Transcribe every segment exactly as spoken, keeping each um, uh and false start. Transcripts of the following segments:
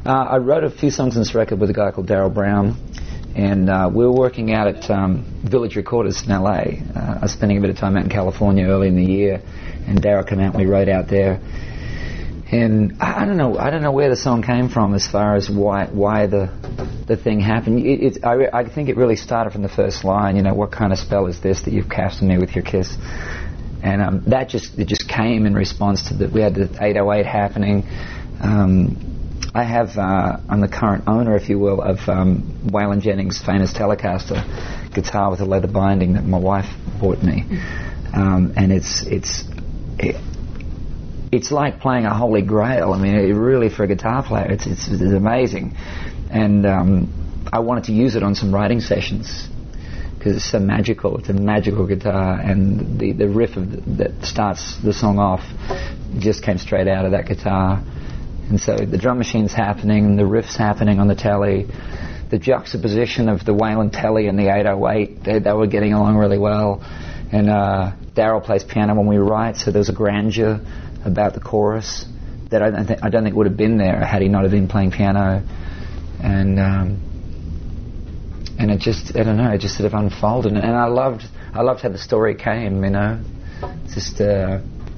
Uh, I wrote a few songs on this record with a guy called Daryl Brown, and uh, we were working out at um, Village Recorders in L A. Uh, I was spending a bit of time out in California early in the year, and Daryl came out and we wrote out there. And I, I don't know, I don't know where the song came from as far as why why the the thing happened. It, it, I, I think it really started from the first line. You know, what kind of spell is this that you've cast on me with your kiss? And um, that just it just came in response to that. We had the eight oh eight happening. Um, I have, uh, I'm the current owner, if you will, of um, Waylon Jennings' famous Telecaster guitar with a leather binding that my wife bought me, um, and it's it's it, it's like playing a holy grail. I mean, it really, for a guitar player, it's it's, it's amazing, and um, I wanted to use it on some writing sessions because it's so magical. It's a magical guitar, and the the riff of the, that starts the song off just came straight out of that guitar. And so the drum machine's happening, the riff's happening on the telly, the juxtaposition of the Waylon telly and the eight oh eight, they, they were getting along really well. And uh, Daryl plays piano when we write, so there's a grandeur about the chorus that I don't, th- I don't think would have been there had he not have been playing piano. And um, and it just, I don't know, it just sort of unfolded. And I loved, I loved how the story came, you know. It's just... Uh,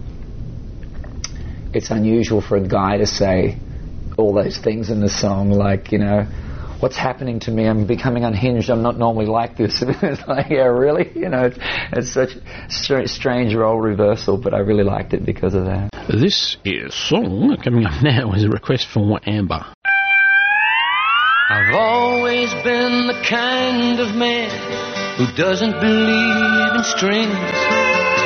It's unusual for a guy to say all those things in the song, like, you know, what's happening to me? I'm becoming unhinged. I'm not normally like this. It's like, yeah, really? You know, it's, it's such a strange role reversal, but I really liked it because of that. This is song coming up now is a request from Amber. I've always been the kind of man who doesn't believe in strings.